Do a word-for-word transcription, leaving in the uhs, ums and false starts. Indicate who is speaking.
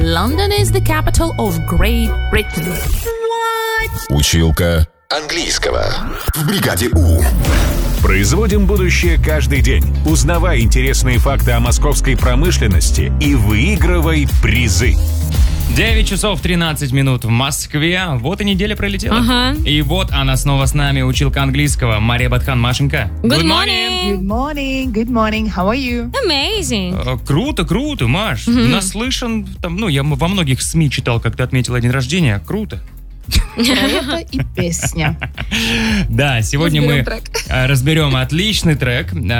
Speaker 1: London is the capital of Great Britain. What?
Speaker 2: Училка английского в бригаде У.
Speaker 3: Производим будущее каждый день. Узнавай интересные факты о московской промышленности и выигрывай призы.
Speaker 4: девять часов тринадцать минут в Москве. Вот и неделя пролетела.
Speaker 5: Ага.
Speaker 4: И вот она снова с нами, училка английского. Мария Батхан, Машенька.
Speaker 5: Good morning.
Speaker 6: Good morning, good morning, how are you?
Speaker 5: Amazing.
Speaker 4: Э, Круто, круто, Маш. Наслышан, там, ну, я во многих СМИ читал, как ты отметила день рождения. Круто.
Speaker 6: Про это и песня.
Speaker 4: Да, сегодня мы
Speaker 6: Разберем трек.
Speaker 4: э, разберем отличный трек.